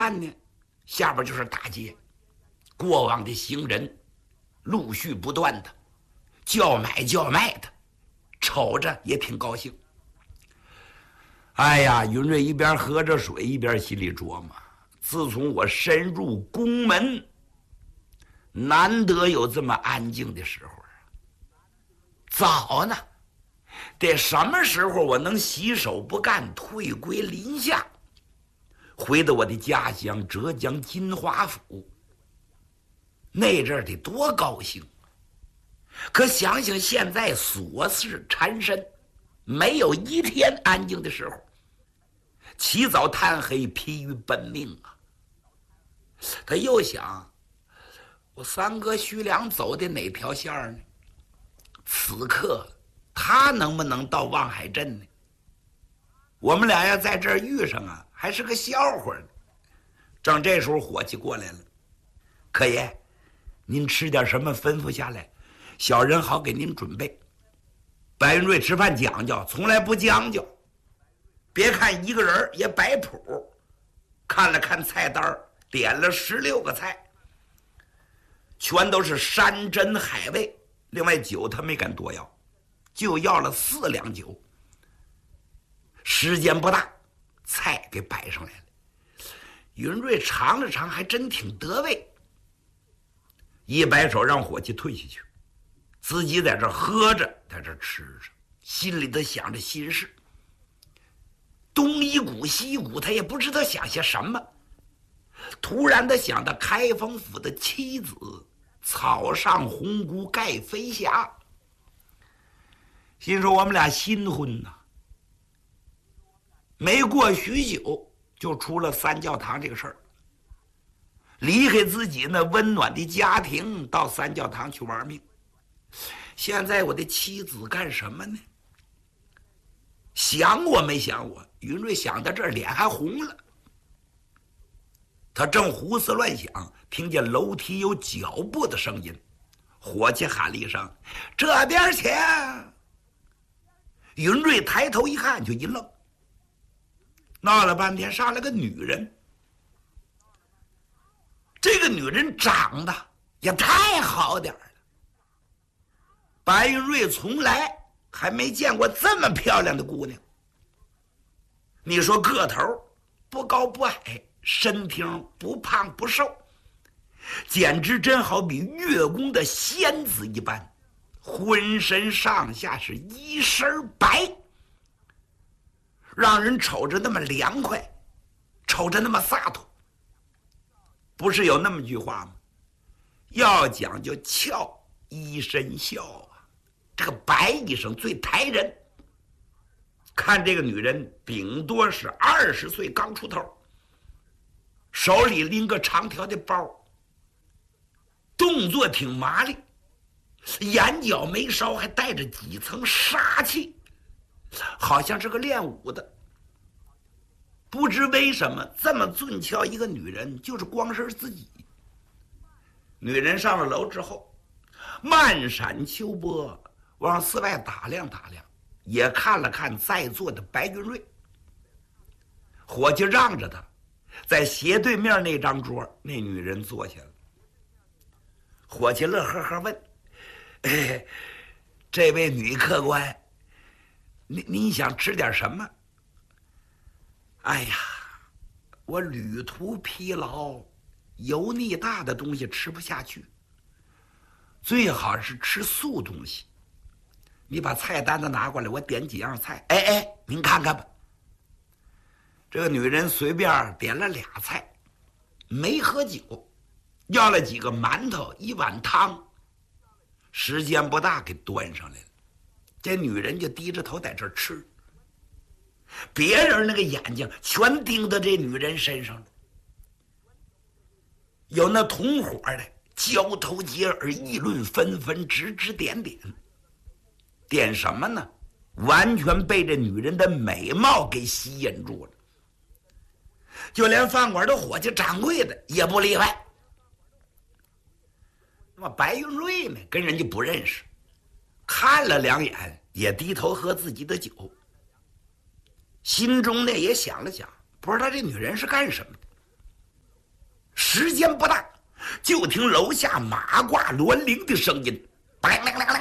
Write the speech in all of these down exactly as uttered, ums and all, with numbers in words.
看呢，下边就是大街，过往的行人陆续不断的叫买叫卖的，瞅着也挺高兴。哎呀，云瑞一边喝着水一边心里琢磨，自从我深入宫门，难得有这么安静的时候啊。早呢，得什么时候我能洗手不干，退归林下，回到我的家乡浙江金华府，那阵儿得多高兴。可想想现在琐事缠身，没有一天安静的时候，起早贪黑，疲于奔命啊。他又想，我三哥徐良走的哪条线呢？此刻他能不能到望海镇呢？我们俩要在这儿遇上啊，还是个笑话呢。正这时候伙计过来了，客爷，您吃点什么吩咐下来，小人好给您准备。白云瑞吃饭讲究，从来不将就。别看一个人也摆谱，看了看菜单，点了十六个菜，全都是山珍海味，另外酒他没敢多要，就要了四两酒。时间不大，菜给摆上来了。云瑞尝了尝，还真挺得味，一摆手让伙计退下去，自己在这喝着，在这吃着，心里头想着心事，东一股西一股，他也不知道想些什么。突然的想到开封府的妻子，草上红菇盖飞霞，心说我们俩新婚呐。没过许久，就出了三教堂这个事儿。离开自己那温暖的家庭，到三教堂去玩命。现在我的妻子干什么呢？想我没想我？云瑞想到这儿，脸还红了。他正胡思乱想，听见楼梯有脚步的声音，伙计喊了一声：“这边去！”云瑞抬头一看，就一愣。闹了半天，上来个女人。这个女人长得也太好点了，白云瑞从来还没见过这么漂亮的姑娘。你说个头不高不矮，身挺不胖不瘦，简直真好比月宫的仙子一般，浑身上下是一身白，让人瞅着那么凉快，瞅着那么洒脱。不是有那么句话吗？要讲究俏一身笑啊，这个白医生最抬人。看这个女人顶多是二十岁刚出头，手里拎个长条的包，动作挺麻利，眼角眉梢还带着几层杀气，好像是个练武的。不知为什么这么俊俏一个女人，就是光是自己。女人上了楼之后，漫闪秋波，往四外打量打量，也看了看在座的白云瑞。伙计让着他，在斜对面那张桌，那女人坐下了。伙计乐呵呵问：“哎，这位女客官，你你想吃点什么？”哎呀，我旅途疲劳，油腻大的东西吃不下去，最好是吃素东西。你把菜单子拿过来，我点几样菜。哎哎，您看看吧。这个女人随便点了俩菜，没喝酒，要了几个馒头，一碗汤。时间不大，给端上来了。这女人就低着头在这儿吃。别人那个眼睛全盯到这女人身上了，有那同伙的交头接耳，议论纷纷，指指点点。点什么呢？完全被这女人的美貌给吸引住了。就连饭馆的伙计、掌柜的也不例外。那么白云瑞呢，跟人家不认识，看了两眼，也低头喝自己的酒。心中呢也想了想，不知道这女人是干什么的。 时间不大，就听楼下马挂銮铃的声音，哎呀呀呀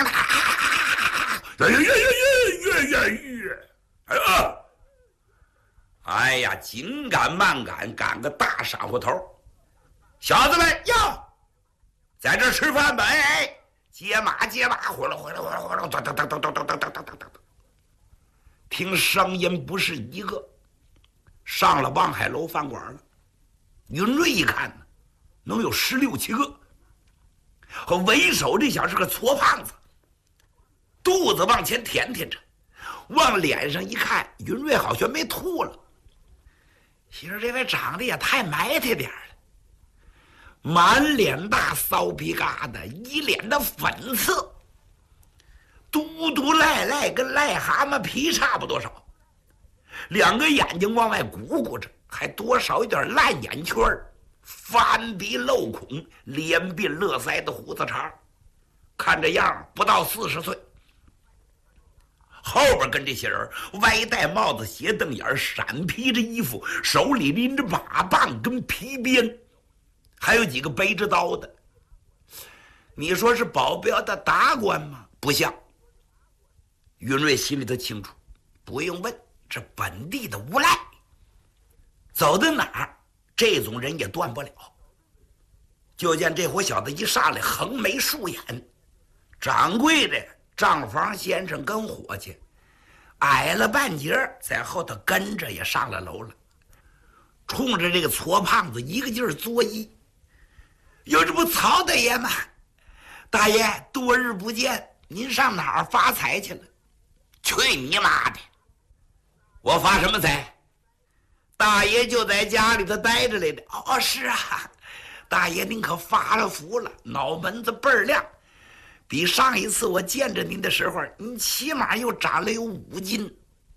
呀呀！哎呀！哎呀，紧赶慢赶，赶个大晌午头。小子们哟，在这吃饭吧？哎，接马接马，呼噜呼噜呼噜呼噜，咚咚咚咚咚咚咚咚咚咚咚。听声音不是一个，上了望海楼饭馆了。云瑞一看呢，能有十六七个。和为首这小是个矬胖子，肚子往前舔舔着，往脸上一看，云瑞好像没吐了。其实这位长得也太埋汰点了，满脸大骚皮疙瘩，一脸的粉刺，嘟嘟赖赖，跟癞蛤蟆皮差不多少，两个眼睛往外鼓鼓着，还多少有点烂眼圈，翻鼻漏孔，脸鬓乐腮的胡子茬，看这样不到四十岁。后边跟这些人歪戴帽子，斜瞪眼，闪披着衣服，手里拎着马棒跟皮鞭，还有几个背着刀的。你说是保镖的达官吗？不像。云瑞心里头清楚，不用问，这本地的无赖，走到哪儿这种人也断不了。就见这伙小子一上来，横眉竖眼，掌柜的账房先生跟伙计矮了半截，在后头跟着也上了楼了，冲着这个矬胖子一个劲儿作揖：“有这不曹大爷吗？大爷多日不见，您上哪儿发财去了？”“去你妈的！我发什么财？大爷就在家里头待着来的。”“哦，是啊，大爷您可发了福了，脑门子倍儿亮。比上一次我见着您的时候，您起码又长了有五斤。”“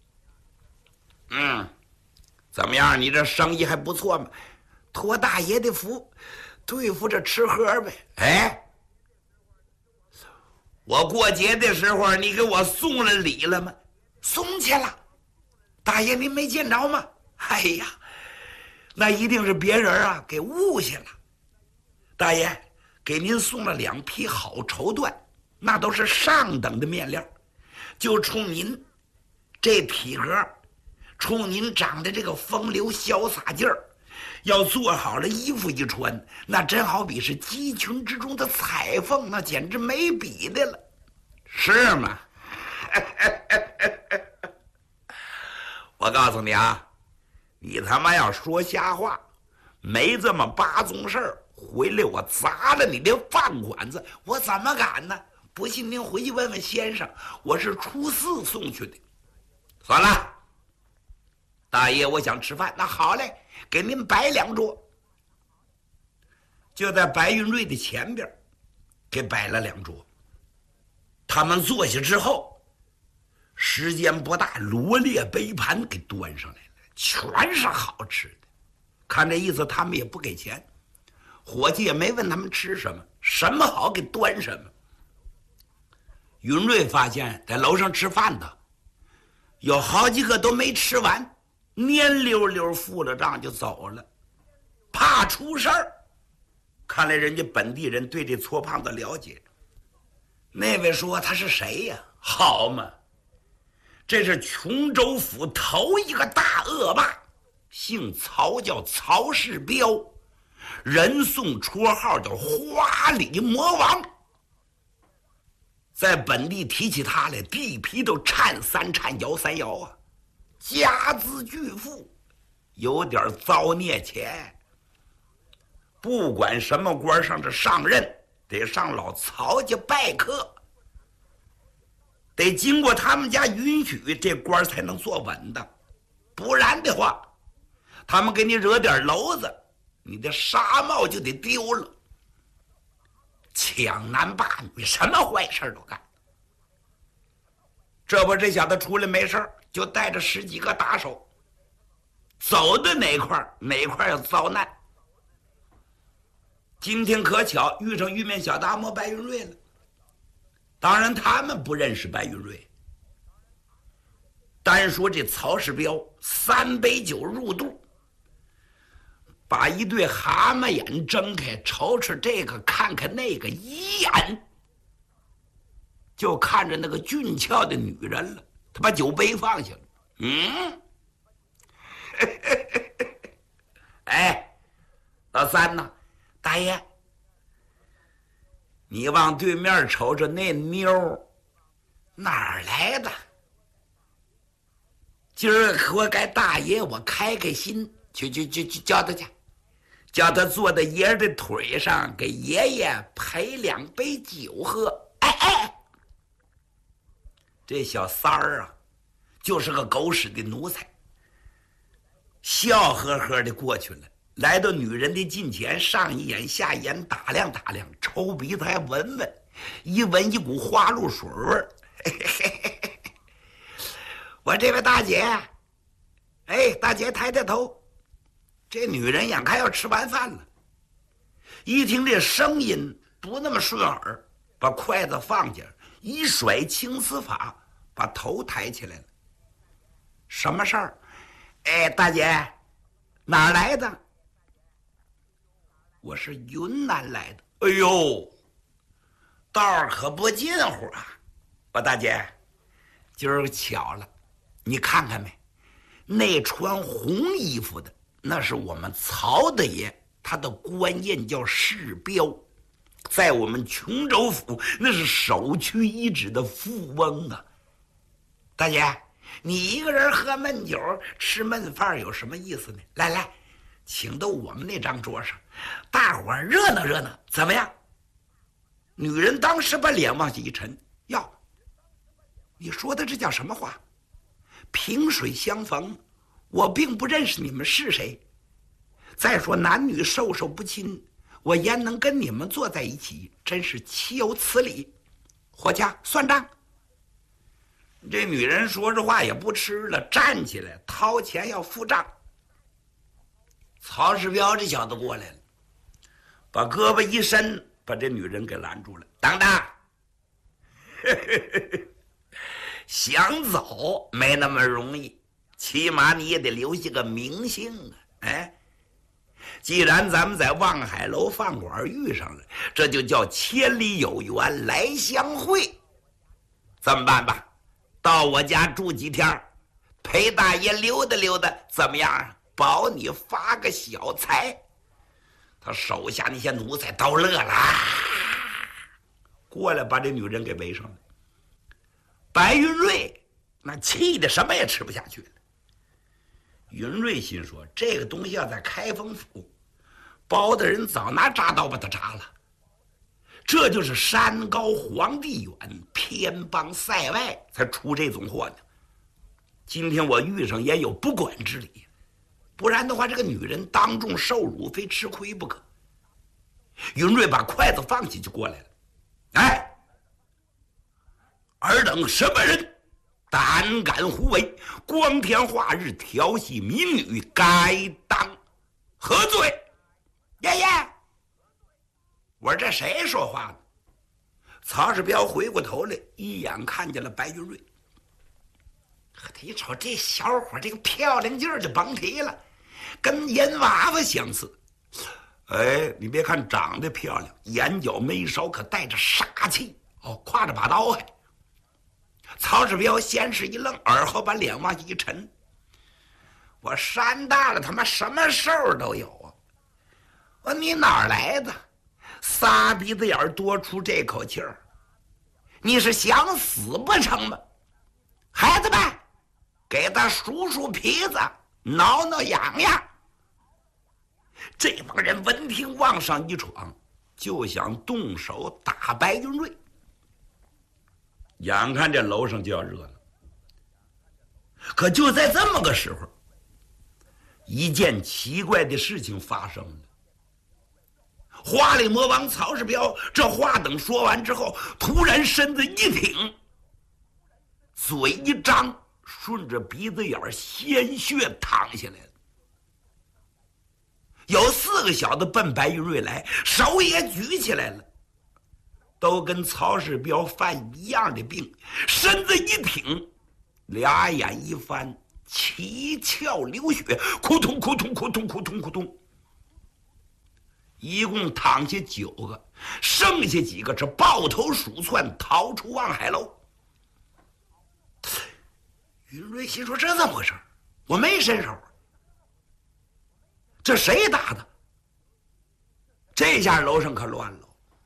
嗯，怎么样？你这生意还不错嘛？托大爷的福，对付着吃喝呗。”“哎，我过节的时候你给我送了礼了吗？”“送去了。大爷您没见着吗？”“哎呀，那一定是别人啊给误下了。大爷给您送了两匹好绸缎，那都是上等的面料，就冲您这体格，冲您长得这个风流潇洒劲儿，要做好了衣服一穿，那真好比是鸡群之中的彩凤，那简直没比的了。”“是吗？我告诉你啊，你他妈要说瞎话，没这么八宗事儿，回来我砸了你的饭馆子，我怎么敢呢？不信您回去问问先生，我是初四送去的。”“算了，大爷，我想吃饭。”“那好嘞，给您摆两桌。”就在白云瑞的前边给摆了两桌。他们坐下之后，时间不大，罗列杯盘给端上来了，全是好吃的。看这意思，他们也不给钱，伙计也没问他们吃什么，什么好给端什么。云瑞发现在楼上吃饭的有好几个都没吃完，蔫溜溜付了账就走了，怕出事儿。看来人家本地人对这矬胖子了解。那位说他是谁呀？好嘛，这是琼州府头一个大恶霸，姓曹，叫曹世彪，人送绰号叫花里魔王。在本地提起他来，地皮都颤三颤，摇三摇啊！家资巨富，有点糟孽钱。不管什么官上这上任，得上老曹家拜客，得经过他们家允许，这官才能坐稳当。不然的话，他们给你惹点篓子，你的纱帽就得丢了。抢男霸女，什么坏事都干。这不，这小子出来没事就带着十几个打手，走到哪块哪块要遭难。今天可巧遇上玉面小达摩白云瑞了，当然他们不认识白云瑞。单说这曹世彪三杯酒入肚， 把一对蛤蟆眼睁开，瞅瞅这个，看看那个，一眼就看着那个俊俏的女人了。他把酒杯放下了，嗯，哎，老三呐，大爷，你往对面瞅瞅那妞哪儿来的？今儿活该大爷我开开心，去去去去叫他去，叫他坐在爷儿的腿上，给爷爷陪两杯酒喝。哎哎，这小三儿啊，就是个狗屎的奴才，笑呵呵的过去了，来到女人的近前，上一眼下一眼打量打量，抽鼻子还闻闻，一闻一股花露水味儿。我这位大姐，哎，大姐抬抬头，这女人眼看要吃完饭了，一听这声音不那么顺耳，把筷子放下，一甩青丝发，把头抬起来了。什么事儿？哎，大姐，哪儿来的？我是云南来的。哎呦，道儿可不近乎啊！我大姐，今儿巧了，你看看没？那穿红衣服的，那是我们曹大爷，他的官印叫世彪，在我们琼州府那是首屈一指的富翁啊！大姐，你一个人喝闷酒吃闷饭有什么意思呢？来来，请到我们那张桌上，大伙儿热闹热闹，怎么样？女人当时把脸往下一沉，哟，你说的这叫什么话？萍水相逢，我并不认识你们是谁。再说男女授受不亲，我焉能跟你们坐在一起？真是岂有此理！伙计，算账。这女人说这话也不吃了，站起来掏钱要付账。曹世彪这小子过来了，把胳膊一伸，把这女人给拦住了。等等，想走没那么容易，起码你也得留下个名姓啊！哎，既然咱们在望海楼饭馆遇上了，这就叫千里有缘来相会。这么办吧，到我家住几天，陪大爷溜达溜达，怎么样？保你发个小财。他手下那些奴才都乐了，过来把这女人给围上了。白云瑞那气得什么也吃不下去了。云瑞心说，这个东西要在开封府，包大人早拿铡刀把他铡了。这就是山高皇帝远，偏邦塞外才出这种货呢。今天我遇上也有不管之理，不然的话，这个女人当众受辱，非吃亏不可。云瑞把筷子放起就过来了。哎，尔等什么人，胆敢胡为，光天化日调戏民女，该当何罪？爷爷，我说这谁说话呢？曹世彪回过头来，一眼看见了白云瑞。他一瞅这小伙，这个漂亮劲儿就甭提了，跟银娃娃相似。哎，你别看长得漂亮，眼角眉梢可带着杀气哦，挎着把刀还。曹世彪先是一愣，而后把脸往下一沉。我山大了，他妈什么事儿都有啊！我说你哪儿来的？仨鼻子眼多出这口气儿，你是想死不成吗？孩子们，给他数数皮子，挠挠痒痒。这帮人闻听往上一闯，就想动手打白云瑞。眼看这楼上就要热了，可就在这么个时候，一件奇怪的事情发生了。花里魔王曹世彪这话等说完之后，突然身子一挺，嘴一张，顺着鼻子眼鲜血淌下来了。有四个小子奔白云瑞来，手也举起来了，都跟曹世彪犯一样的病，身子一挺，俩眼一翻，七窍流血，扑通扑通扑通扑通扑通， 一共躺下九个，剩下几个是抱头鼠窜逃出望海楼。云瑞心说：“这怎么回事？我没伸手，这谁打的？”这下楼上可乱了，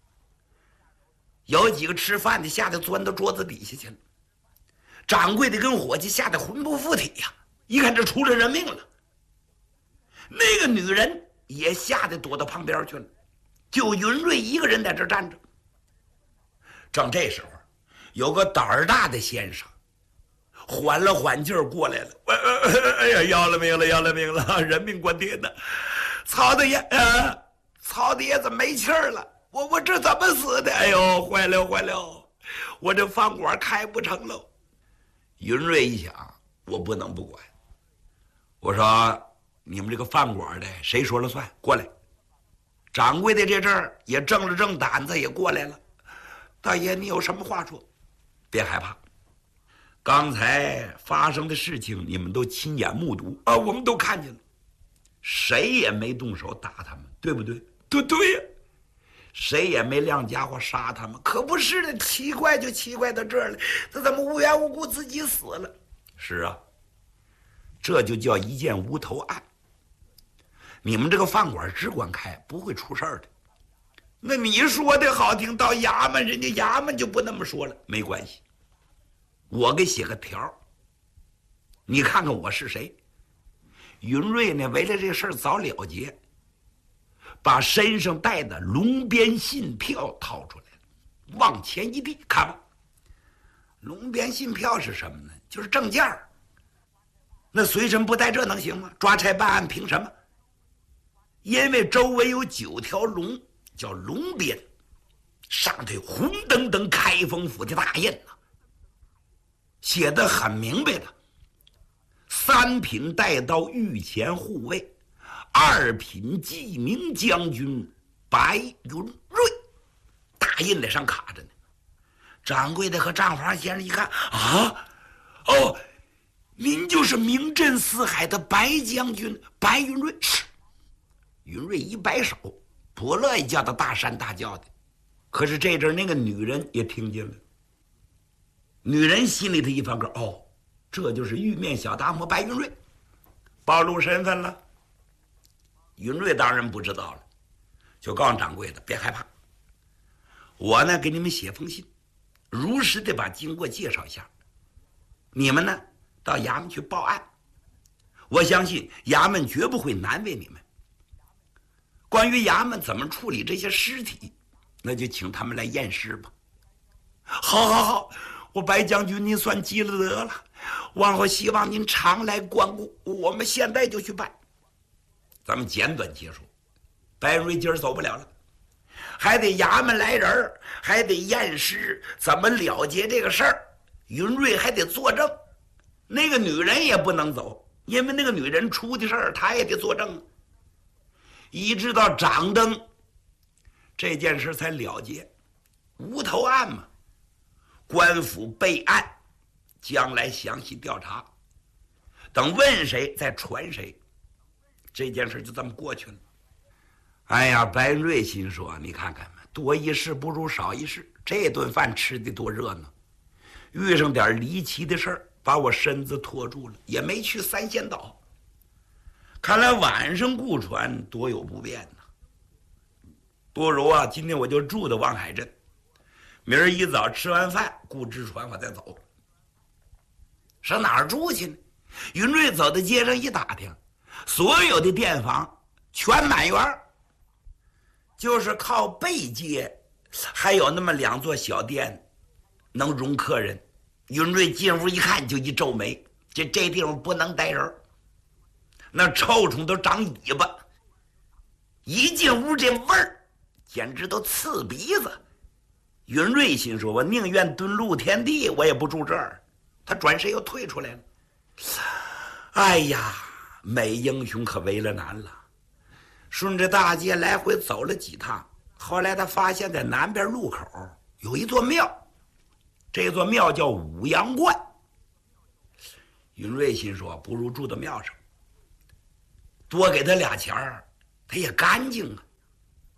有几个吃饭的吓得钻到桌子底下去了，掌柜的跟伙计吓得魂不附体呀、啊！一看这出了人命了，那个女人也吓得躲到旁边去了，就云瑞一个人在这站着。正这时候，有个胆儿大的先生缓了缓劲儿过来了，哎呀，要了命了，要了命了，人命关天呐！曹大爷，啊，曹大爷怎么没气儿了？我我这怎么死的？哎呦，坏了坏了，我这饭馆开不成了。云瑞一想，我不能不管。我说，你们这个饭馆的谁说了算？过来。掌柜的这阵儿也正了正胆子，也过来了。大爷，你有什么话说？别害怕，刚才发生的事情你们都亲眼目睹啊，我们都看见了，谁也没动手打他们，对不对？对对呀，谁也没亮家伙杀他们，可不是的。奇怪就奇怪到这儿了，他怎么无缘无故自己死了？是啊，这就叫一件无头案。你们这个饭馆只管开，不会出事儿的。那你说的好听，到衙门人家衙门就不那么说了。没关系，我给写个条，你看看我是谁。云瑞呢，为了这事儿早了结，把身上带的龙边信票掏出来了，往前一递，看吧。龙边信票是什么呢？就是证件儿。那随身不带这能行吗？抓差办案凭什么？因为周围有九条龙，叫龙鞭，上头有红灯灯开封府的大印呐、啊，写得很明白的。三品带刀御前护卫，二品记名将军白云瑞，大印在上卡着呢。掌柜的和账房先生一看啊，哦，您就是名震四海的白将军白云瑞。是。云瑞一摆手，不乐意叫他大山大叫的。可是这阵那个女人也听见了，女人心里头一翻个，哦，这就是玉面小达摩白云瑞，暴露身份了。云瑞当然不知道了，就告诉掌柜的别害怕，我呢给你们写封信，如实的把经过介绍一下，你们呢到衙门去报案，我相信衙门绝不会难为你们。关于衙门怎么处理这些尸体，那就请他们来验尸吧。好好好，我白将军您算积了德了，往后希望您常来光顾，我们现在就去办。咱们简短结束，白瑞今儿走不了了，还得衙门来人，还得验尸，怎么了结这个事儿？云瑞还得作证，那个女人也不能走，因为那个女人出的事儿，她也得作证。一直到掌灯，这件事才了结，无头案嘛。官府备案，将来详细调查，等问谁再传谁，这件事就这么过去了。哎呀，白瑞心说，你看看嘛，多一事不如少一事，这顿饭吃的多热闹，遇上点离奇的事儿，把我身子拖住了，也没去三仙岛。看来晚上雇船多有不便呐，不如啊，今天我就住到望海镇，明儿一早吃完饭雇只船我再走。上哪儿住去呢？云瑞走到街上一打听，所有的店房全满员，就是靠背街还有那么两座小店能容客人。云瑞进屋一看就一皱眉，这这地方不能待人，那臭虫都长尾巴，一进屋这味儿简直都刺鼻子。云瑞心说，我宁愿蹲露天地，我也不住这儿。他转身又退出来了。哎呀，美英雄可为了难了。顺着大街来回走了几趟，后来他发现在南边路口有一座庙，这座庙叫五阳观。云瑞心说，不如住到庙上，多给他俩钱儿，他也干净啊。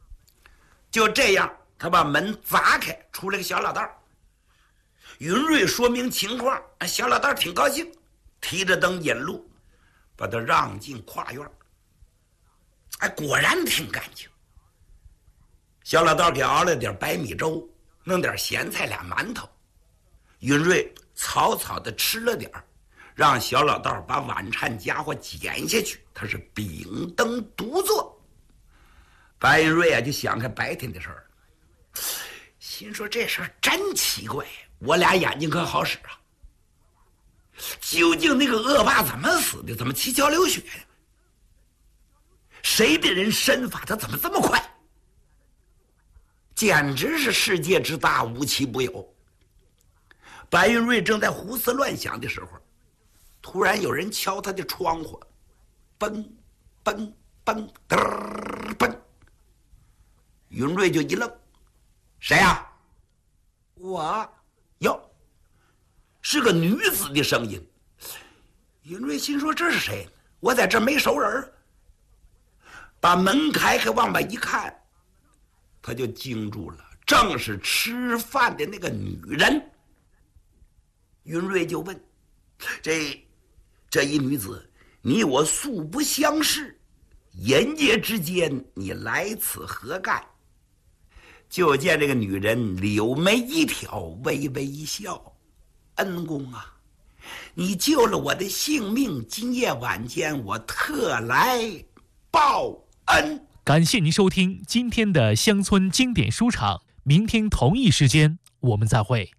就这样，他把门砸开，出来个小老道。云瑞说明情况，小老道挺高兴，提着灯引路，把他让进跨院。哎，果然挺干净。小老道给熬了点白米粥，弄点咸菜俩馒头。云瑞草草的吃了点儿，让小老道把晚餐家伙捡下去，他是秉灯独坐。白云瑞啊，就想开白天的事儿，心说这事儿真奇怪，我俩眼睛可好使啊！究竟那个恶霸怎么死的？怎么七窍流血呀？谁的人身法他怎么这么快？简直是世界之大，无奇不有。白云瑞正在胡思乱想的时候，突然有人敲他的窗户，嘣嘣嘣嘚嘣。云瑞就一愣，谁呀、啊？我哟，是个女子的声音。云瑞心说这是谁？我在这没熟人。把门开开，往外一看，他就惊住了，正是吃饭的那个女人。云瑞就问：这这一女子，你我素不相识，人夜之间你来此何干？就见这个女人柳眉一挑，微微一笑：恩公啊，你救了我的性命，今夜晚间我特来报恩。 感谢您收听今天的乡村经典书场，明天同一时间我们再会。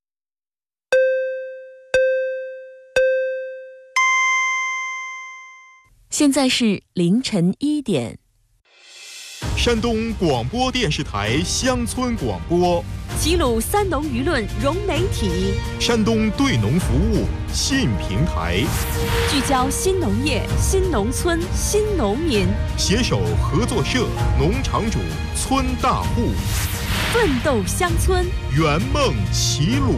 现在是凌晨一点。 山东广播电视台乡村广播， 齐鲁三农舆论融媒体， 山东对农服务信平台， 聚焦新农业、新农村、新农民， 携手合作社、农场主、村大户， 奋斗乡村， 圆梦齐鲁。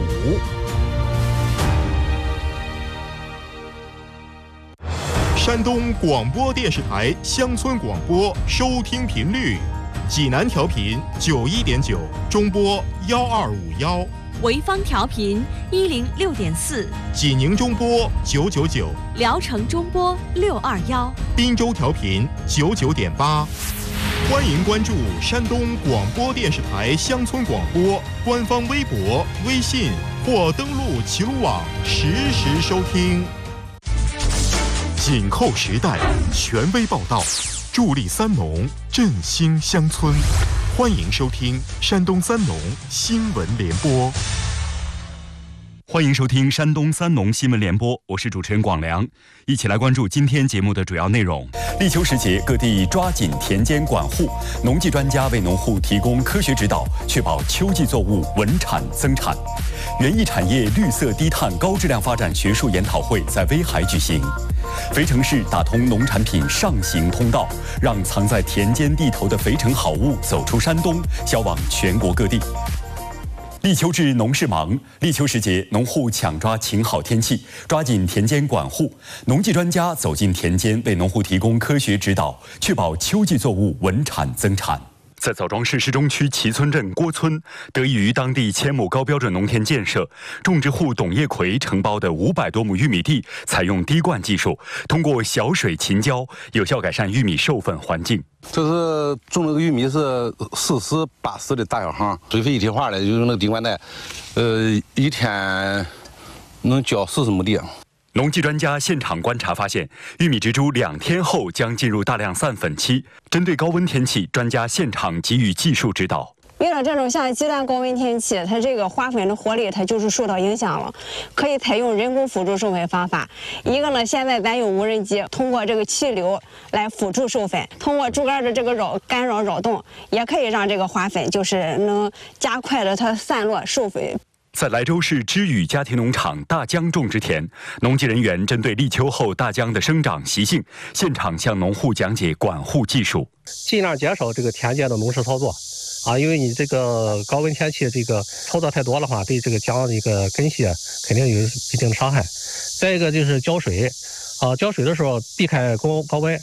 山东广播电视台乡村广播收听频率：济南调频九一点九，中波幺二五幺； 潍坊调频一零六点四， 济宁中波九九九， 聊城中波六二幺， 滨州调频九九点八。欢迎关注山东广播电视台乡村广播官方微博、微信或登录齐鲁网实时收听。紧扣时代，权威报道，助力三农，振兴乡村。欢迎收听山东三农新闻联播。 欢迎收听山东三农新闻联播，我是主持人广良，一起来关注今天节目的主要内容。立秋时节，各地抓紧田间管护，农技专家为农户提供科学指导，确保秋季作物稳产增产。园艺产业绿色低碳高质量发展学术研讨会在威海举行。肥城市打通农产品上行通道，让藏在田间地头的肥城好物走出山东，销往全国各地。立秋至，农事忙。立秋时节，农户抢抓晴好天气，抓紧田间管护。农技专家走进田间，为农户提供科学指导，确保秋季作物稳产增产。在枣庄市市中区齐村镇郭村，得益于当地千亩高标准农田建设，种植户董业奎承包的五百多亩玉米地采用滴灌技术，通过小水勤浇，有效改善玉米授粉环境。 这是种那个玉米是四十八十的大小行，水费一体化的，就用那个滴灌带，呃，一天能浇四十亩地。 农技专家现场观察发现，玉米植株两天后将进入大量散粉期。针对高温天气，专家现场给予技术指导。 遇到这种像极端高温天气，它这个花粉的活力它就是受到影响了，可以采用人工辅助授粉方法。一个呢，现在咱有无人机，通过这个气流来辅助授粉，通过竹竿的这个扰干扰扰动，也可以让这个花粉就是能加快的它散落授粉。 在莱州市知宇家庭农场大姜种植田，农技人员针对立秋后大姜的生长习性，现场向农户讲解管护技术， 尽量减少这个田间的农事操作，啊，因为你这个高温天气这个操作太多的话，对这个姜的一个根系肯定有一定的伤害。再一个就是浇水，啊，浇水的时候避开高高温，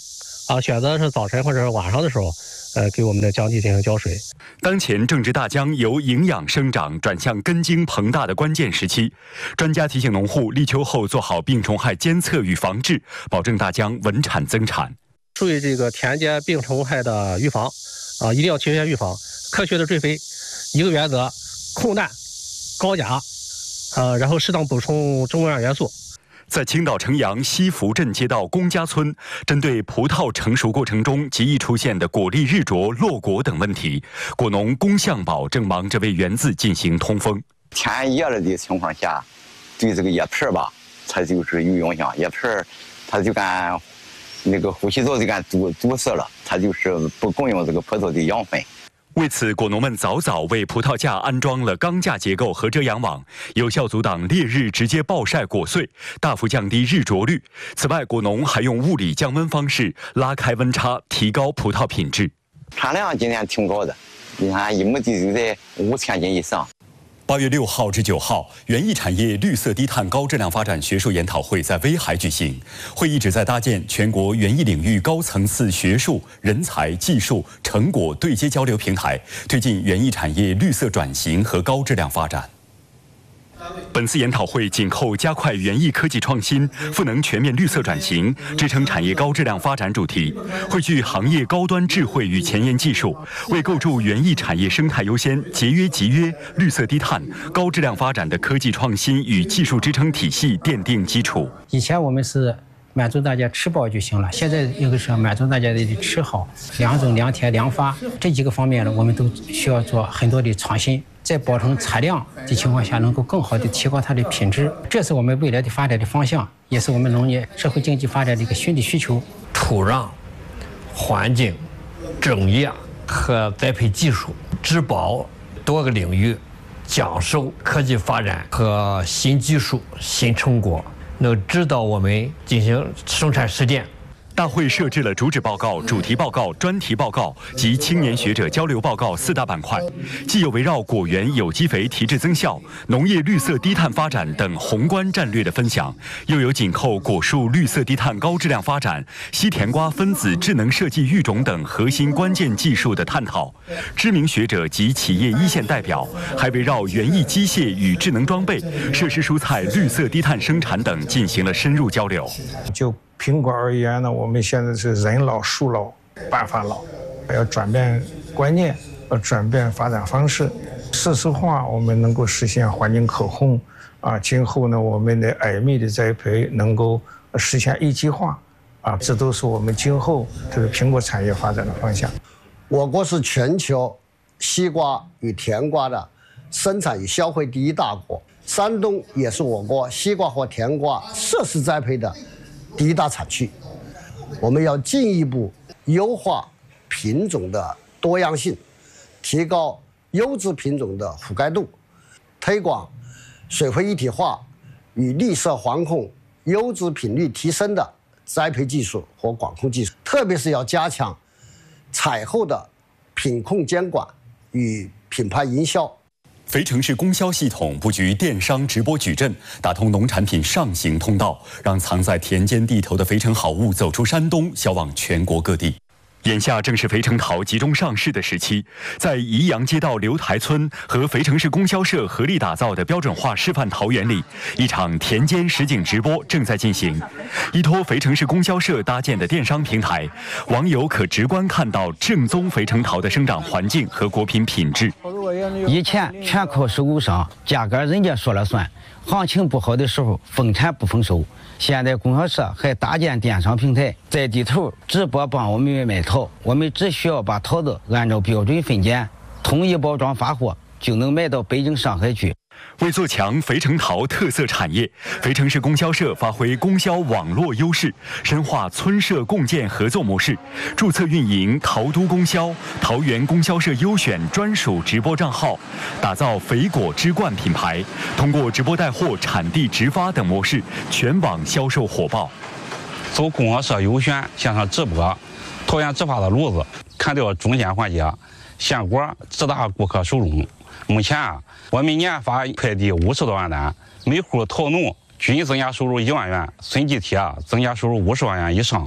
啊，选择是早晨或者是晚上的时候，呃，给我们的姜地进行浇水。 当前正值大姜由营养生长转向根茎膨大的关键时期，专家提醒农户立秋后做好病虫害监测与防治，保证大姜稳产增产。 注意这个田间病虫害的预防，啊，一定要提前预防。科学的追肥，一个原则：控氮、高钾，呃，然后适当补充中微量元素。 在青岛城阳西福镇街道龚家村，针对葡萄成熟过程中极易出现的果粒日灼、落果等问题，果农龚向宝正忙着为园子进行通风。 天热了的情况下，对这个叶片吧，它就是有影响。叶片它就干那个呼吸道就干堵堵塞了，它就是不供应这个葡萄的养分。 为此，果农们早早为葡萄架安装了钢架结构和遮阳网，有效阻挡烈日直接暴晒果穗，大幅降低日灼率。此外，果农还用物理降温方式拉开温差，提高葡萄品质。 产量今年挺高的，你看一亩地就在五千斤以上。 八月六号至九号，园艺产业绿色低碳高质量发展学术研讨会在威海举行。会议旨在搭建全国园艺领域高层次学术、人才、技术、成果对接交流平台，推进园艺产业绿色转型和高质量发展。本次研讨会紧扣加快园艺科技创新、赋能全面绿色转型、支撑产业高质量发展主题，汇聚行业高端智慧与前沿技术，为构筑园艺产业生态优先、节约集约、绿色低碳、高质量发展的科技创新与技术支撑体系奠定基础。 以前我们是满足大家吃饱就行了，现在一个是满足大家的吃好、良种、良田、良发这几个方面呢，我们都需要做很多的创新。在保证产量的情况下，能够更好地提高它的品质，这是我们未来的发展的方向，也是我们农业社会经济发展的一个新的需求。 土壤、环境、种业和栽培技术、植保多个领域，讲授科技发展和新技术、新成果，能指导我们进行生产实践。 大会设置了主旨报告、主题报告、专题报告及青年学者交流报告四大板块，既有围绕果园有机肥提质增效、农业绿色低碳发展等宏观战略的分享，又有紧扣果树绿色低碳高质量发展、西甜瓜分子智能设计育种等核心关键技术的探讨。知名学者及企业一线代表还围绕园艺机械与智能装备、设施蔬菜绿色低碳生产等进行了深入交流。 就苹果而言呢，我们现在是人老树老办法老，要转变观念，要转变发展方式。事实化我们能够实现环境可控啊，今后呢我们的矮密的栽培能够实现一体化啊，这都是我们今后这个苹果产业发展的方向。 我国是全球西瓜与甜瓜的生产与消费第一大国，山东也是我国西瓜和甜瓜设施栽培的第一大产区。我们要进一步优化品种的多样性，提高优质品种的覆盖度，推广水肥一体化与绿色环控优质品率提升的栽培技术和管控技术，特别是要加强采后的品控监管与品牌营销。 肥城市供销系统布局电商直播矩阵，打通农产品上行通道，让藏在田间地头的肥城好物走出山东，销往全国各地。眼下正是肥城桃集中上市的时期，在宜阳街道刘台村和肥城市供销社合力打造的标准化示范桃园里，一场田间实景直播正在进行。依托肥城市供销社搭建的电商平台，网友可直观看到正宗肥城桃的生长环境和果品品质。 以前全靠收购商，价格人家说了算，行情不好的时候丰产不丰收。现在供销社还搭建电商平台，在地头直播帮我们卖桃，我们只需要把桃子按照标准分拣，统一包装发货，就能卖到北京、上海去。 为做强肥城桃特色产业，肥城市供销社发挥供销网络优势，深化村社共建合作模式，注册运营桃都供销、桃园供销社优选专属直播账号，打造肥果之冠品牌，通过直播带货、产地直发等模式，全网销售火爆。 走供销社优选线上直播，桃园直发的路子，砍掉中间环节，鲜果直达顾客手中。目前啊，我们年发快递五十多万单，每户桃农均增加收入一万元，孙集体啊增加收入五十万元以上，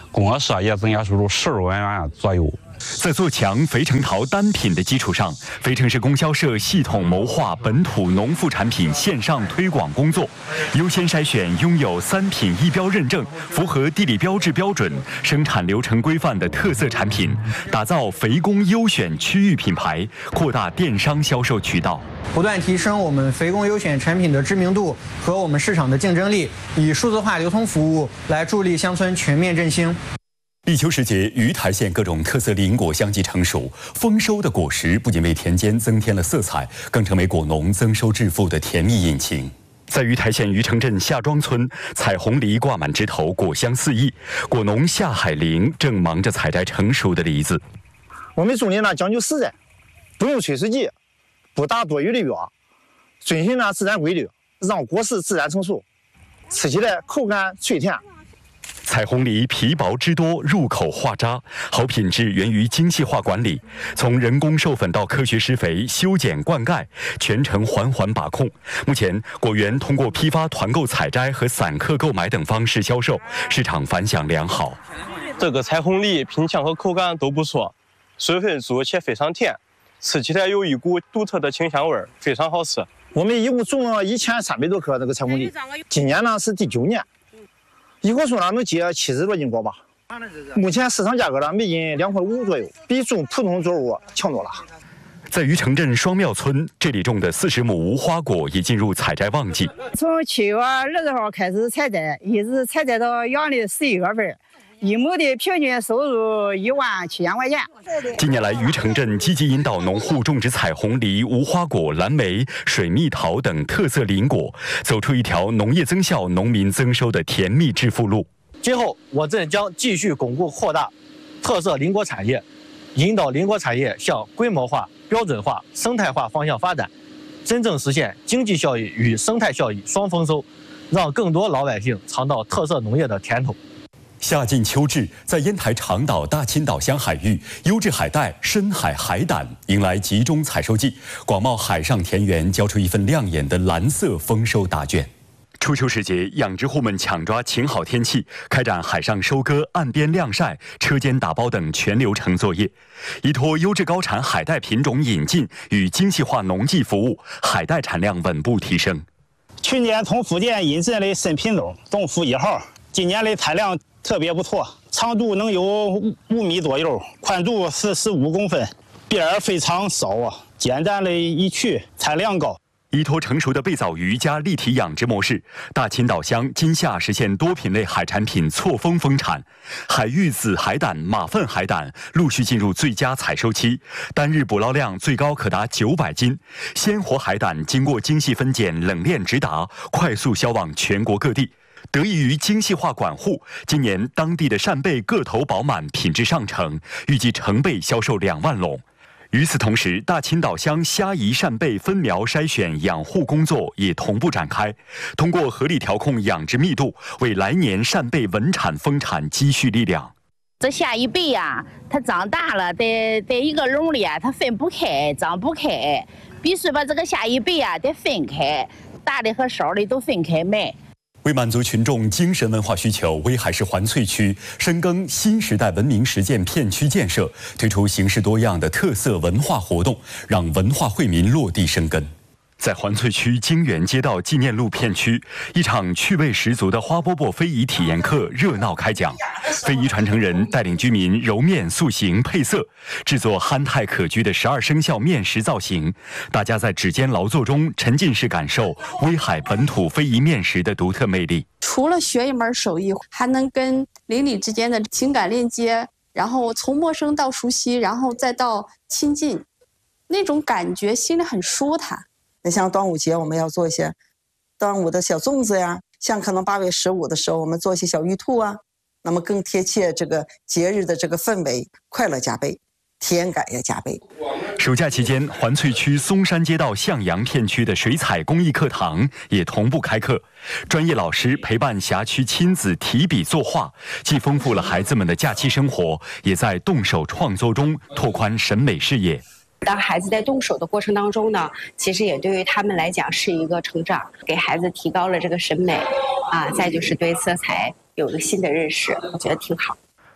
供货社也增加收入十二万元左右。 在做强肥成桃单品的基础上，肥城市供销社系统谋划本土农副产品线上推广工作，优先筛选拥有三品一标认证、符合地理标志标准、生产流程规范的特色产品，打造肥工优选区域品牌，扩大电商销售渠道， 不断提升我们肥工优选产品的知名度和我们市场的竞争力，以数字化流通服务来助力乡村全面振兴。 立秋时节，鱼台县各种特色林果相继成熟，丰收的果实不仅为田间增添了色彩，更成为果农增收致富的甜蜜引擎。在鱼台县鱼城镇夏庄村，彩虹梨挂满枝头，果香四溢。果农夏海玲正忙着采摘成熟的梨子。 我们种梨呢讲究实在，不用催水剂，不打多余的药，遵循呢自然规律，让果实自然成熟，吃起来口感脆甜。 彩虹梨皮薄汁多，入口化渣，好品质源于精细化管理，从人工授粉到科学施肥、修剪灌溉，全程环环把控。目前，果园通过批发、团购采摘和散客购买等方式销售，市场反响良好。 这个彩虹梨品相和口感都不错，水分足且非常甜，吃起来有一股独特的清香味儿，非常好吃。 我们一共种了一千三百多棵这个彩虹梨，今年呢是第九年。一棵树呢能结七十多斤果吧。目前市场价格呢每斤两块五左右，比种普通作物强多了。 在鱼城镇双庙村，这里种的四十亩无花果已进入采摘旺季。 从七月二十号开始采摘，一直采摘到阳历十一月份。一亩的平均收入一万七千块钱。 近年来，鱼城镇积极引导农户种植彩虹梨、无花果、蓝莓、水蜜桃等特色林果，走出一条农业增效、农民增收的甜蜜致富路。 今后，我镇将继续巩固扩大特色林果产业，引导林果产业向规模化、标准化、生态化方向发展，真正实现经济效益与生态效益双丰收，让更多老百姓尝到特色农业的甜头。 夏尽秋至，在烟台长岛大青岛乡海域，优质海带、深海海胆迎来集中采收季，广袤海上田园交出一份亮眼的蓝色丰收答卷。初秋时节，养殖户们抢抓晴好天气，开展海上收割、岸边晾晒、车间打包等全流程作业。依托优质高产海带品种引进与精细化农技服务，海带产量稳步提升。 去年从福建引进的新品种东福一号，今年的产量特别不错，长度能有五米左右，宽度是十五公分，边儿非常少啊，简单的一取，产量高。 依托成熟的贝藻鱼加立体养殖模式，大青岛乡今夏实现多品类海产品错峰丰产，海域紫海胆、马粪海胆陆续进入最佳采收期，单日捕捞量最高可达九百斤。鲜活海胆经过精细分拣、冷链直达，快速销往全国各地。得益于精细化管护，今年当地的扇贝个头饱满，品质上乘，预计成贝销售两万笼。与此同时，大青岛乡虾夷扇贝分苗筛选养护工作也同步展开，通过合理调控养殖密度，为来年扇贝稳产丰产积蓄力量。 这虾夷贝呀，它长大了，在在一个笼里啊，它分不开，长不开，必须把这个虾夷贝啊得分开，大的和少的都分开卖。 为满足群众精神文化需求，威海市环翠区深耕新时代文明实践片区建设，推出形式多样的特色文化活动，让文化惠民落地生根。在环翠区京园街道纪念路片区，一场趣味十足的花饽饽非遗体验课热闹开讲。非遗传承人带领居民揉面、塑形、配色，制作憨态可掬的十二生肖面食造型。大家在指尖劳作中沉浸式感受威海本土非遗面食的独特魅力。 除了学一门手艺，还能跟邻里之间的情感链接，然后从陌生到熟悉，然后再到亲近，那种感觉心里很舒坦。 那像端午节，我们要做一些端午的小粽子呀，像可能八月十五的时候，我们做一些小玉兔啊，那么更贴切这个节日的这个氛围，快乐加倍，体验感也加倍。 暑假期间，环翠区松山街道向阳片区的水彩公益课堂也同步开课，专业老师陪伴辖区亲子提笔作画，既丰富了孩子们的假期生活，也在动手创作中拓宽审美视野。 当孩子在动手的过程当中呢，其实也对于他们来讲是一个成长，给孩子提高了这个审美，啊，再就是对色彩有一个新的认识，我觉得挺好。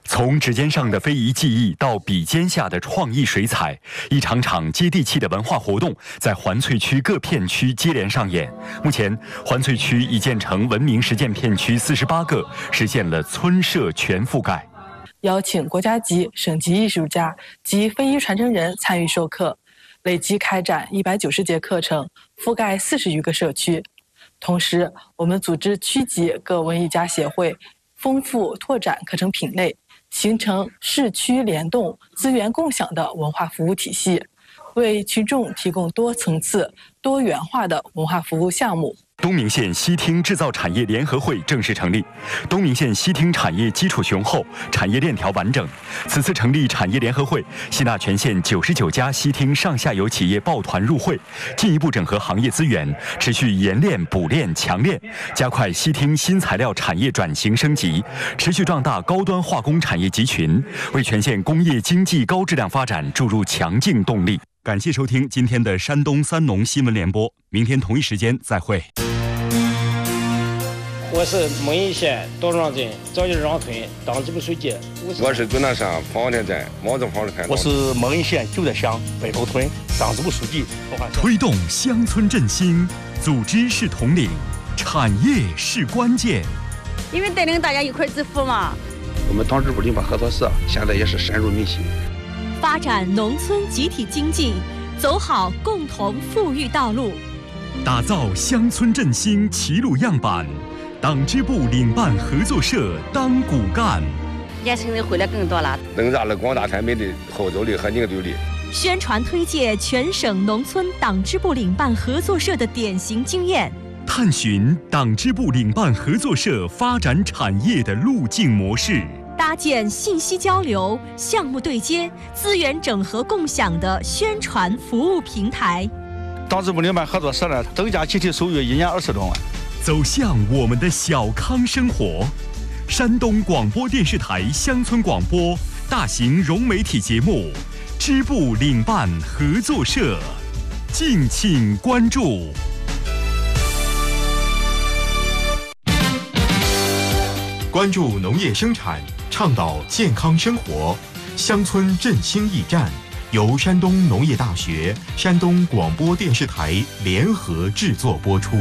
从指尖上的非遗技艺到笔尖下的创意水彩，一场场接地气的文化活动在环翠区各片区接连上演。目前，环翠区已建成文明实践片区四十八个，实现了村社全覆盖。 邀请国家级、省级艺术家及非遗传承人参与授课，累计开展一百九十节课程，覆盖四十余个社区。同时，我们组织区级各文艺家协会，丰富拓展课程品类，形成市区联动、资源共享的文化服务体系，为群众提供多层次、多元化的文化服务项目。 东明县西厅制造产业联合会正式成立。东明县西厅产业基础雄厚，产业链条完整。此次成立产业联合会，吸纳全县九十九家西厅上下游企业抱团入会，进一步整合行业资源，持续研炼、补炼、强炼，加快西厅新材料产业转型升级，持续壮大高端化工产业集群，为全县工业经济高质量发展注入强劲动力。感谢收听今天的山东三农新闻联播，明天同一时间再会。 我是蒙邑县道庄镇赵家庄村党支部书记。 我是九南山方田镇毛子坊的村。 我是蒙邑县九寨乡北头村党支部书记。 推动乡村振兴，组织是统领，产业是关键。 因为带领大家一块致富嘛。 我们党支部领导合作社现在也是深入民心。 发展农村集体经济，走好共同富裕道路， 打造乡村振兴齐鲁样板。党支部领办合作社当骨干， 年轻人回来更多了， 增加了广大村民的号召力和凝聚力。 宣传推介全省农村党支部领办合作社的典型经验， 探寻党支部领办合作社发展产业的路径模式， 搭建信息交流、项目对接、资源整合共享的宣传服务平台。 党支部领办合作社呢，增加集体收入一年二十多万。 走向我们的小康生活。山东广播电视台乡村广播大型融媒体节目支部领办合作社，敬请关注。 关注农业生产，倡导健康生活，乡村振兴驿站由山东农业大学、山东广播电视台联合制作播出。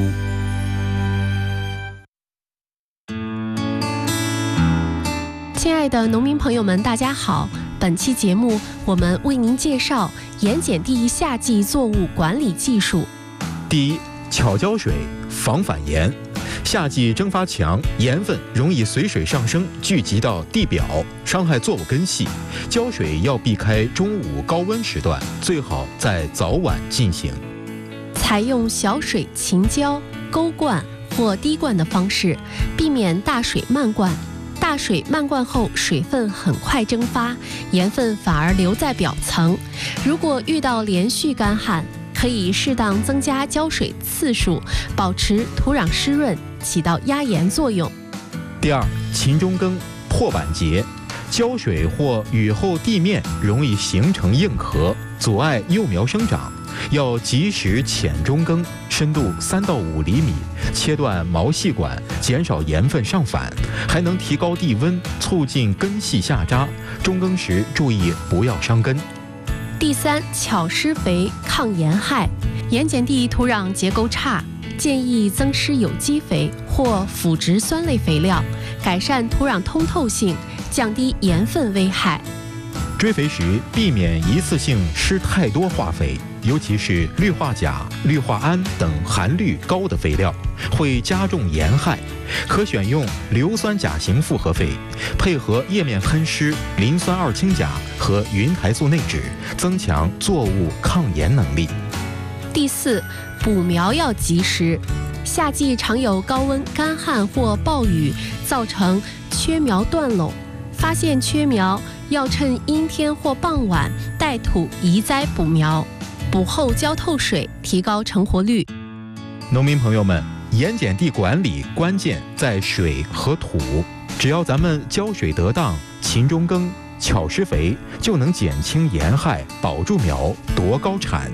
亲爱的农民朋友们，大家好！本期节目我们为您介绍盐碱地夏季作物管理技术。 第一，巧浇水，防反盐。夏季蒸发强，盐分容易随水上升，聚集到地表，伤害作物根系。浇水要避开中午高温时段，最好在早晚进行。 采用小水勤浇、沟灌或滴灌的方式，避免大水漫灌。大水漫灌后，水分很快蒸发，盐分反而留在表层。如果遇到连续干旱，可以适当增加浇水次数，保持土壤湿润，起到压盐作用。 第二，勤中耕，破板结。浇水或雨后地面容易形成硬壳，阻碍幼苗生长。要及时浅中耕，深度三到五厘米，切断毛细管，减少盐分上反，还能提高地温，促进根系下扎。中耕时注意不要伤根。 第三，巧施肥，抗盐害。盐碱地土壤结构差，建议增施有机肥或腐殖酸类肥料，改善土壤通透性，降低盐分危害。 追肥时避免一次性施太多化肥，尤其是氯化钾、氯化铵等含氯高的肥料，会加重盐害。可选用硫酸钾型复合肥，配合叶面喷施磷酸二氢钾和云台素内酯，增强作物抗盐能力。 第四，补苗要及时。夏季常有高温、干旱或暴雨，造成缺苗断垄。发现缺苗，要趁阴天或傍晚带土移栽补苗，补后浇透水，提高成活率。 农民朋友们，盐碱地管理关键在水和土，只要咱们浇水得当，勤中耕，巧施肥，就能减轻盐害，保住苗，夺高产。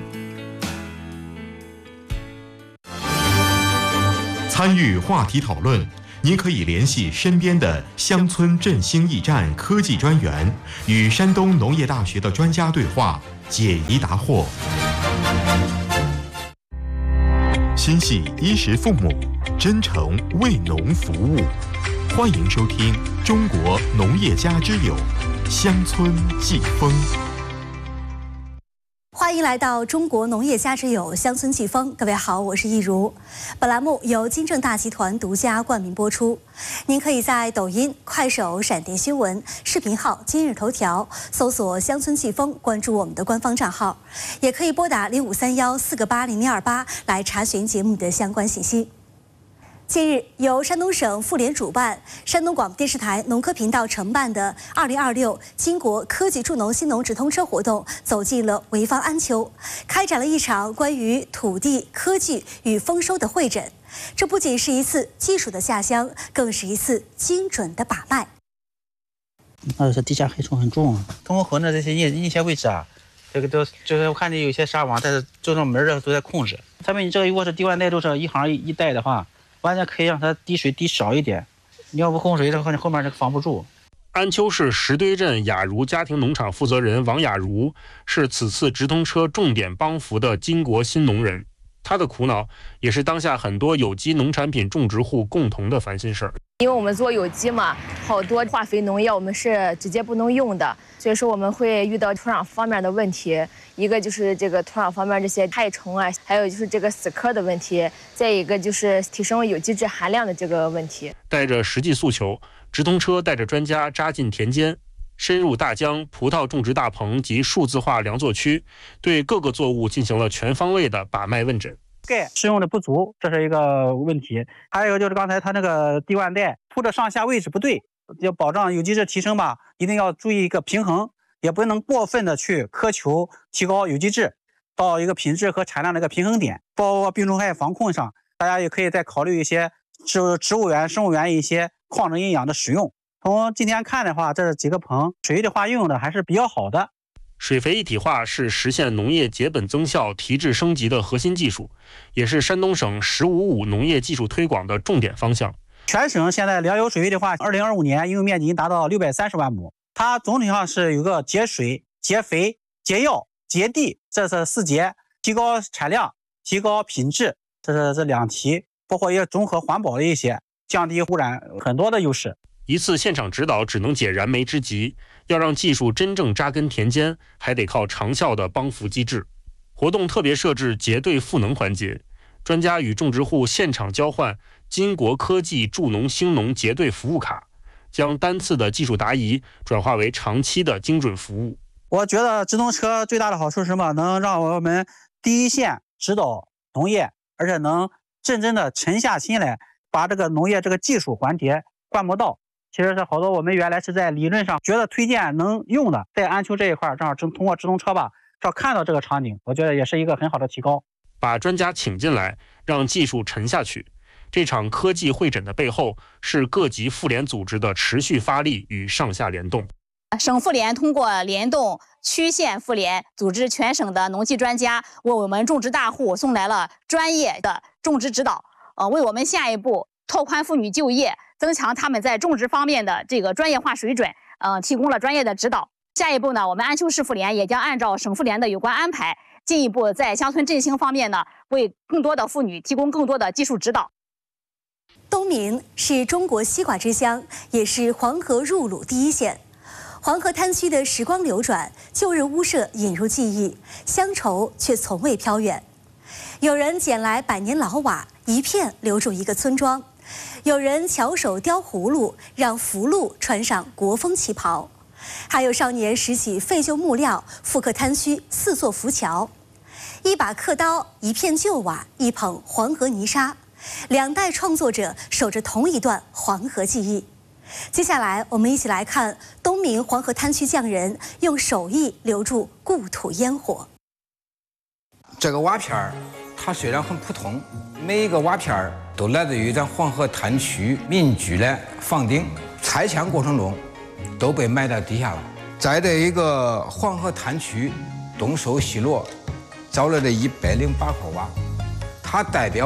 参与话题讨论， 您可以联系身边的乡村振兴驿站科技专员，与山东农业大学的专家对话，解疑答惑。心系衣食父母，真诚为农服务。欢迎收听《中国农业家之友》乡村季风。 欢迎来到中国农业家之友乡村季风，各位好，我是易如。本栏目由金正大集团独家冠名播出。您可以在抖音、快手、闪电新闻、视频号、今日头条搜索“乡村季风”，关注我们的官方账号，也可以拨打零五三幺四个八零零二八来查询节目的相关信息。近日，由山东省妇联主办、山东广播电视台农科频道承办的二零二六金国科技助农新农直通车活动走进了潍坊安丘，开展了一场关于土地、科技与丰收的会诊。这不仅是一次技术的下乡，更是一次精准的把脉。 那是地下黑虫很重，通过河呢这些一一些位置啊，这个都就是我看见有些纱网，但是这种门儿都在控制。他们你这个如果是地万带都是一行一带的话，完全可以让它滴水滴少一点，你要不控水的话，你后面这个防不住。 安丘市石堆镇雅茹家庭农场负责人王雅茹是此次直通车重点帮扶的金国新农人，他的苦恼也是当下很多有机农产品种植户共同的烦心事儿。 因为我们做有机嘛，好多化肥农药我们是直接不能用的，所以说我们会遇到土壤方面的问题。一个就是这个土壤方面这些害虫啊，还有就是这个死磕的问题，再一个就是提升有机质含量的这个问题。 带着实际诉求，直通车带着专家扎进田间，深入大江葡萄种植大棚及数字化粮作区，对各个作物进行了全方位的把脉问诊。 钙使用的不足，这是一个问题。还有一个就是刚才它那个地万带铺的上下位置不对，要保障有机质提升吧，一定要注意一个平衡，也不能过分的去苛求提高有机质到一个品质和产量的一个平衡点。包括病虫害防控上，大家也可以再考虑一些植植物源、生物源一些矿质营养的使用。从今天看的话，这几个棚水的话用的还是比较好的。 水肥一体化是实现农业节本增效、提质升级的核心技术，也是山东省“十五五”农业技术推广的重点方向。 全省现在粮油水肥的话，二零二五年应用面积已经达到六百三十万亩。它总体上是有个节水、节肥、节药、节地，这是四节，提高产量、提高品质，这是这两题，包括也综合环保的一些，降低污染很多的优势。 一次现场指导只能解燃眉之急，要让技术真正扎根田间，还得靠长效的帮扶机制。活动特别设置结对赋能环节，专家与种植户现场交换金国科技助农兴农结对服务卡，将单次的技术答疑转化为长期的精准服务。 我觉得直通车最大的好处是什么？能让我们第一线指导农业，而且能真正的沉下心来，把这个农业这个技术环节观摩到。其实是好多我们原来是在理论上觉得推荐能用的，在安丘这一块正好通过直通车吧，正好看到这个场景，我觉得也是一个很好的提高。 把专家请进来，让技术沉下去。这场科技会诊的背后，是各级妇联组织的持续发力与上下联动。 省妇联通过联动区县妇联，组织全省的农技专家，为我们种植大户送来了专业的种植指导，呃，为我们下一步拓宽妇女就业，增强他们在种植方面的这个专业化水准，嗯、呃，提供了专业的指导。下一步呢，我们安丘市妇联也将按照省妇联的有关安排，进一步在乡村振兴方面呢，为更多的妇女提供更多的技术指导。 东明是中国西瓜之乡，也是黄河入鲁第一县。黄河滩区的时光流转，旧日屋舍引入记忆，乡愁却从未飘远。有人捡来百年老瓦，一片留住一个村庄；有人巧手雕葫芦，让福禄穿上国风旗袍；还有少年拾起废旧木料，复刻滩区四座浮桥。一把刻刀，一片旧瓦，一捧黄河泥沙，两代创作者守着同一段黄河记忆。接下来，我们一起来看东明黄河滩区匠人用手艺留住故土烟火。 这个瓦片儿，它虽然很普通，每一个瓦片儿都来自于咱黄河滩区民居的房顶，拆迁过程中都被埋到地下了。在这一个黄河滩区东收西泸，找了这一百零八块瓦，它代表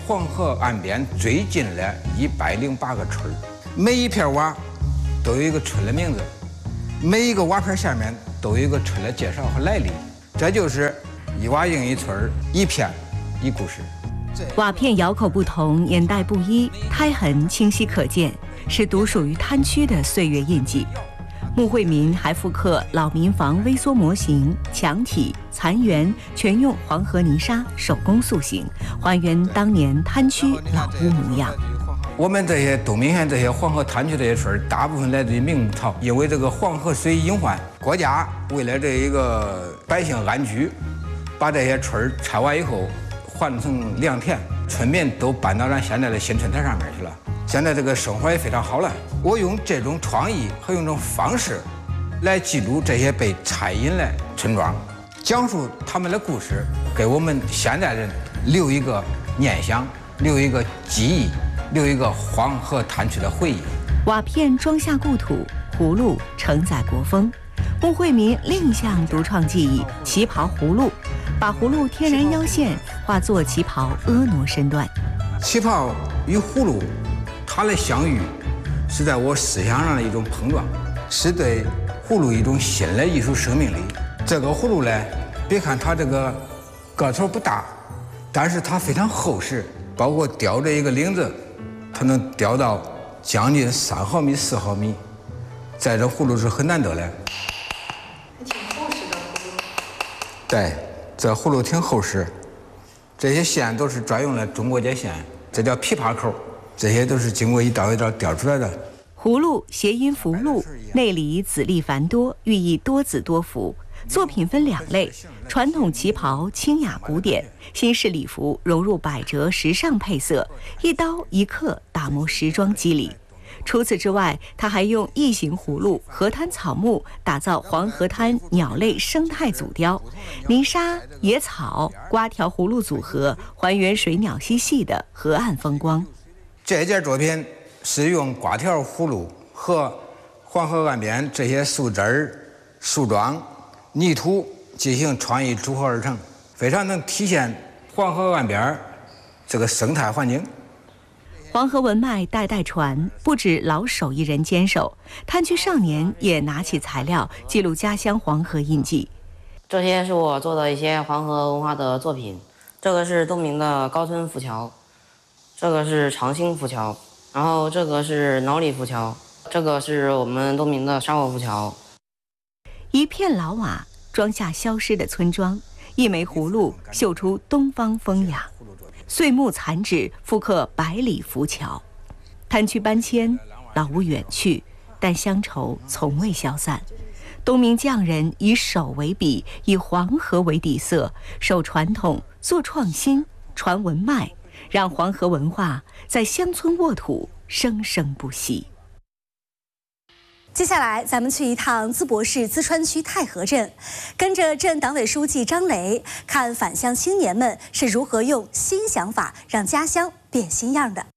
黄河岸边最近的一百零八个村，每一片瓦都有一个村的名字，每一个瓦片下面都有一个村的介绍和来历。这就是一瓦营一村，一片一故事。 瓦片窑口不同，年代不一，胎痕清晰可见，是独属于滩区的岁月印记。穆惠民还复刻老民房微缩模型、墙体、残垣，全用黄河泥沙手工塑形，还原当年滩区老屋模样。 我们这些东明县这些黄河滩区这些村，大部分来自于明朝，因为这个黄河水隐患，国家为了这一个百姓安居，把这些村拆完以后换成良田，村民都搬到咱现在的新村台上面去了。现在这个生活也非常好了。我用这种创意和用这种方式来记录这些被拆隐的村庄，讲述他们的故事，给我们现代人留一个念想，留一个记忆，留一个黄河滩区的回忆。 瓦片装下故土，葫芦承载国风。穆惠民另一项独创技艺——旗袍葫芦，把葫芦天然腰线化作旗袍婀娜身段。 旗袍与葫芦，它的相遇是在我思想上的一种碰撞，是对葫芦一种新的艺术生命力。这个葫芦呢，别看它这个个头不大，但是它非常厚实，包括吊着一个领子，它能吊到将近三毫米、四毫米，在这葫芦是很难得的。 挺厚实的葫芦。 对，这葫芦挺厚实，这些线都是专用的中国结线，这叫琵琶扣，这些都是经过一道一道雕出来的。 葫芦谐音福禄，内里籽粒繁多，寓意多子多福。作品分两类，传统旗袍清雅古典，新式礼服融入百褶时尚配色，一刀一刻打磨时装肌理。除此之外，他还用异形葫芦、河滩草木打造黄河滩鸟类生态组雕，泥沙、野草、瓜条葫芦组合，还原水鸟嬉戏的河岸风光。 这件作品是用瓜条葫芦和黄河岸边这些树枝儿、树桩、泥土进行创意组合而成，非常能体现黄河岸边这个生态环境。 黄河文脉代代传，不止老手艺人坚守，滩区少年也拿起材料记录家乡黄河印记。 这些是我做的一些黄河文化的作品，这个是东明的高村浮桥，这个是长兴浮桥，然后这个是脑里浮桥，这个是我们东明的沙窝浮桥。 一片老瓦装下消失的村庄，一枚葫芦绣出东方风雅。碎木残纸复刻百里浮桥，滩区搬迁，老屋远去，但乡愁从未消散。东明匠人以手为笔，以黄河为底色，守传统，做创新，传文脉，让黄河文化在乡村沃土生生不息。 接下来，咱们去一趟淄博市淄川区太和镇，跟着镇党委书记张雷，看返乡青年们是如何用新想法让家乡变新样的。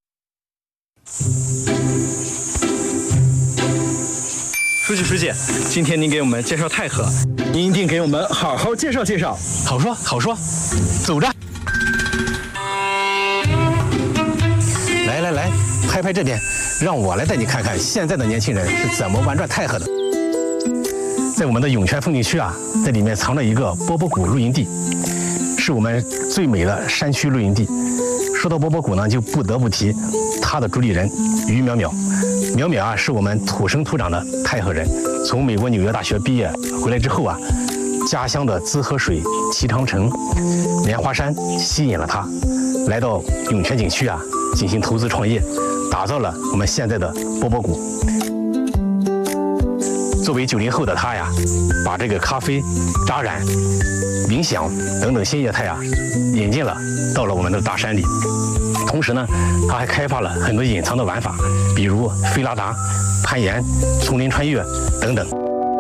书记书记，今天您给我们介绍太和，您一定给我们好好介绍介绍。好说好说，走着。 来来来，拍拍这边，让我来带你看看现在的年轻人是怎么玩转太和的。在我们的涌泉风景区啊，在里面藏着一个波波谷露营地，是我们最美的山区露营地。说到波波谷呢，就不得不提它的主理人于淼淼。淼淼啊，是我们土生土长的太和人，从美国纽约大学毕业回来之后啊，家乡的滋河水、齐长城、莲花山吸引了他，来到涌泉景区啊进行投资创业，打造了我们现在的波波谷。作为九零后的他呀，把这个咖啡、扎染、冥想等等新业态啊引进了到了我们的大山里。同时呢，他还开发了很多隐藏的玩法，比如飞拉达、攀岩、丛林穿越等等。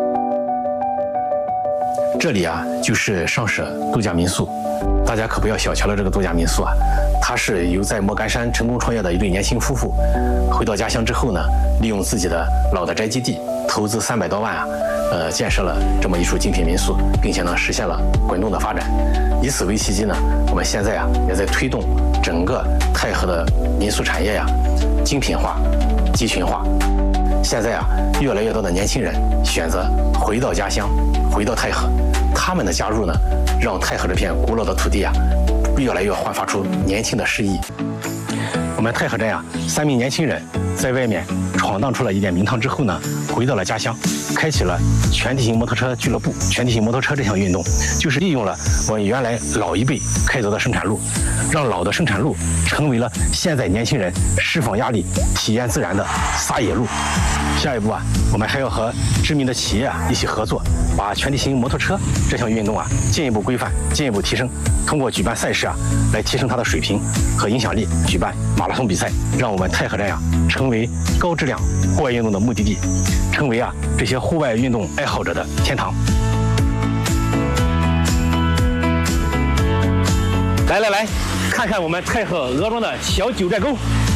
这里啊，就是上舍度假民宿，大家可不要小瞧了这个度假民宿啊。它是由在莫干山成功创业的一对年轻夫妇，回到家乡之后呢，利用自己的老的宅基地，投资三百多万啊，呃，建设了这么一处精品民宿，并且呢，实现了滚动的发展。以此为契机呢，我们现在啊，也在推动整个太和的民俗产业呀精品化、集群化。现在啊，越来越多的年轻人选择回到家乡，回到太和。他们的加入呢，让太和这片古老的土地啊，越来越焕发出年轻的诗意。我们太和镇啊，三名年轻人在外面闯荡出了一点名堂之后呢，回到了家乡，开启了全地形摩托车俱乐部。全地形摩托车这项运动，就是利用了我们原来老一辈开凿的生产路，让老的生产路成为了现在年轻人释放压力、体验自然的撒野路。下一步啊，我们还要和知名的企业啊一起合作，把全地形摩托车这项运动啊进一步规范、进一步提升。通过举办赛事啊，来提升它的水平和影响力。举办马拉松比赛，让我们太和镇啊成为高质量户外运动的目的地，成为啊这些户外运动爱好者的天堂。来来来，看看我们太和鹅庄的小九寨沟。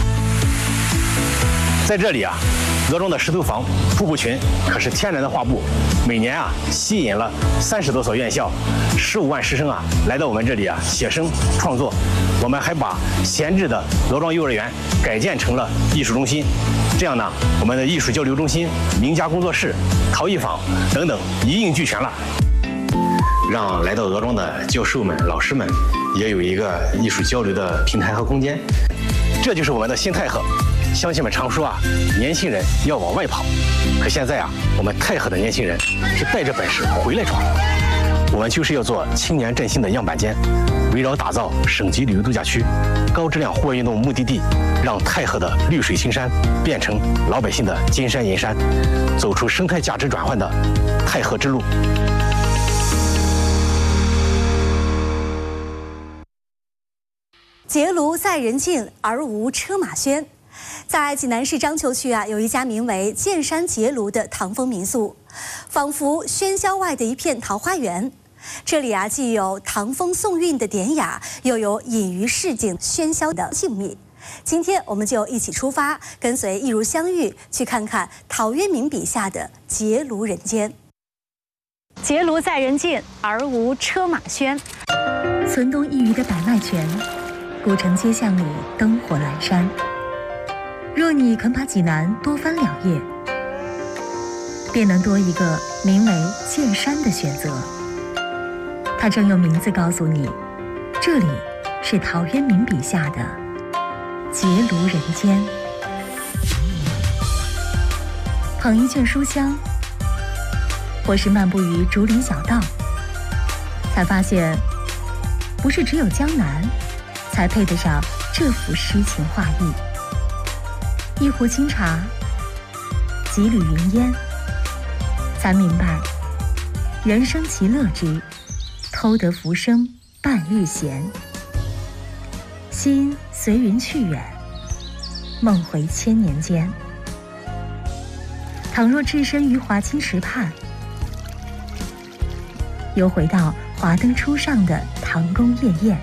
在这里啊，鹅庄的石头坊、瀑布群可是天然的画布，每年啊吸引了三十多所院校、十五万师生啊来到我们这里啊写生创作。我们还把闲置的鹅庄幼儿园改建成了艺术中心，这样呢，我们的艺术交流中心、名家工作室、陶艺坊等等一应俱全了，让来到鹅庄的教授们、老师们也有一个艺术交流的平台和空间。这就是我们的新太和。乡亲们常说啊，年轻人要往外跑，可现在啊，我们太和的年轻人是带着本事回来闯。我们就是要做青年振兴的样板间，围绕打造省级旅游度假区、高质量户外运动目的地，让太和的绿水青山变成老百姓的金山银山，走出生态价值转换的太和之路。 结庐在人境，而无车马喧。在济南市章丘区啊，有一家名为剑山结庐的唐风民宿，仿佛喧嚣外的一片桃花源。这里啊，既有唐风宋韵的典雅，又有隐于市井喧嚣的静谧。今天我们就一起出发，跟随一如相遇，去看看陶渊明笔下的结庐人间。结庐在人境，而无车马喧。村东一隅的百脉泉，古城街巷里灯火阑珊。若你肯把济南多番了页，便能多一个名为剑山的选择。它正用名字告诉你，这里是陶渊明笔下的结庐人间。捧一卷书香，或是漫步于竹林小道，才发现，不是只有江南，才配得上这幅诗情画意。一壶清茶，几缕云烟，才明白，人生其乐之，偷得浮生半日闲。心随云去远，梦回千年间。倘若置身于华清池畔，又回到华灯初上的唐宫夜宴。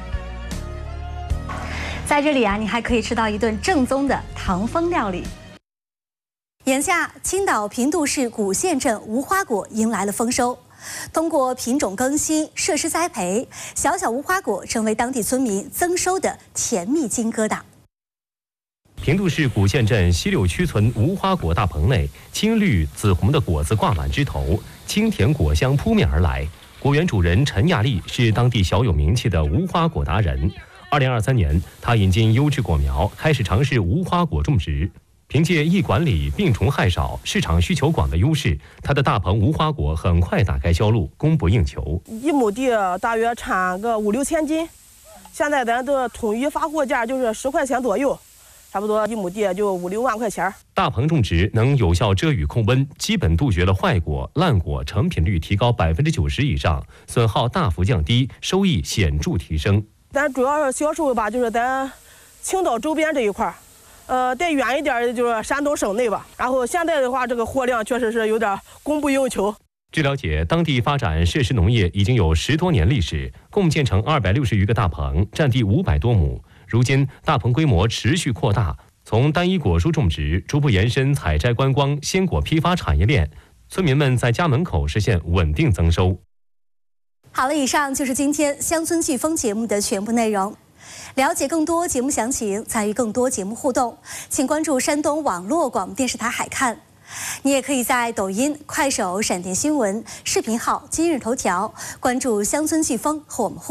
在这里啊，你还可以吃到一顿正宗的唐风料理。眼下，青岛平度市古县镇无花果迎来了丰收。通过品种更新、设施栽培，小小无花果成为当地村民增收的甜蜜金疙瘩。 平度市古县镇西六区村无花果大棚内，青绿紫红的果子挂满枝头，清甜果香扑面而来。果园主人陈亚丽是当地小有名气的无花果达人。二零二三年，他引进优质果苗，开始尝试无花果种植。凭借易管理、病虫害少、市场需求广的优势，他的大棚无花果很快打开销路，供不应求。 一亩地大约产个五六千斤，现在咱的统一发货价就是十块钱左右，差不多一亩地就五六万块钱。 大棚种植能有效遮雨控温，基本杜绝了坏果、烂果，成品率提高百分之九十以上，损耗大幅降低，收益显著提升。 咱主要是销售吧，就是咱青岛周边这一块儿，呃，再远一点就是山东省内吧。然后现在的话，这个货量确实是有点供不应求。 据了解，当地发展设施农业已经有十多年历史，共建成二百六十余个大棚，占地五百多亩。如今，大棚规模持续扩大，从单一果蔬种植逐步延伸采摘观光、鲜果批发产业链，村民们在家门口实现稳定增收。 好了，以上就是今天乡村飓风节目的全部内容。 了解更多节目详情，参与更多节目互动，请关注山东网络广播电视台海看。你也可以在抖音、快手、闪电新闻、视频号、今日头条关注乡村飓风和我们互动。